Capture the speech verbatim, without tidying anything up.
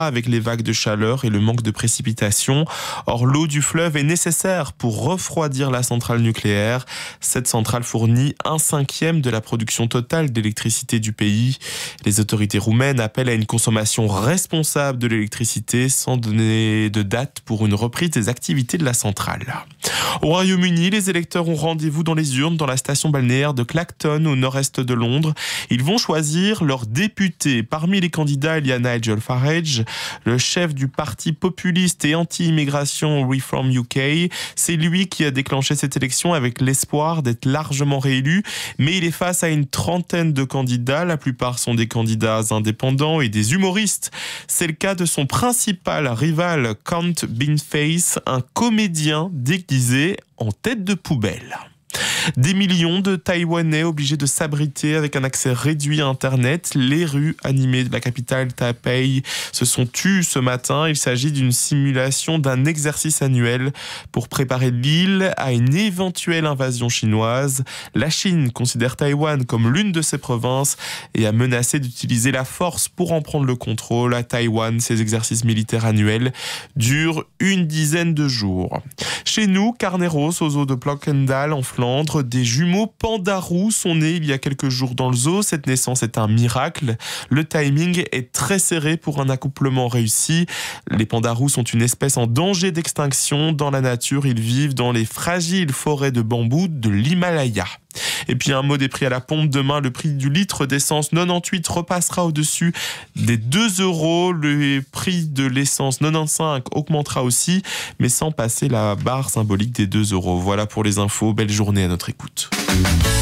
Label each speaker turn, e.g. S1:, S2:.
S1: avec les vagues de chaleur et le manque de précipitations. Or, l'eau du fleuve est nécessaire pour refroidir la centrale nucléaire. Cette centrale fournit un cinquième de la production totale d'électricité du pays. Les autorités roumaines appellent à une consommation responsable de l'électricité sans donner de date pour une reprise des activités de la centrale. Au Royaume-Uni, les électeurs ont rendez-vous dans les urnes dans la station balnéaire de Clacton au nord-est de Londres. Ils vont choisir leur député. Parmi les candidats, il y a Nigel Farage, le chef du parti populiste et anti-immigration Reform U K. C'est lui qui a déclenché cette élection avec l'espoir d'être largement réélu. Mais il est face à une trentaine de candidats. La plupart sont des candidats indépendants et des humoristes. C'est le cas de son principal rival, Count Beanface, un comédien déguisé en tête de poubelle. Des millions de Taïwanais obligés de s'abriter avec un accès réduit à Internet. Les rues animées de la capitale Taipei se sont tues ce matin. Il s'agit d'une simulation d'un exercice annuel pour préparer l'île à une éventuelle invasion chinoise. La Chine considère Taïwan comme l'une de ses provinces et a menacé d'utiliser la force pour en prendre le contrôle. À Taïwan, ces exercices militaires annuels durent une dizaine de jours. Chez nous, Carneros, au zoo de Plockendal en Flandre, des jumeaux pandarous sont nés il y a quelques jours dans le zoo. Cette naissance est un miracle. Le timing est très serré pour un accouplement réussi. Les pandarous sont une espèce en danger d'extinction. Dans la nature, ils vivent dans les fragiles forêts de bambou de l'Himalaya. Et puis un mot des prix à la pompe. Demain, le prix du litre d'essence quatre-vingt-dix-huit repassera au-dessus des deux euros. Le prix de l'essence quatre-vingt-quinze augmentera aussi, mais sans passer la barre symbolique des deux euros. Voilà pour les infos. Belle journée à notre écoute.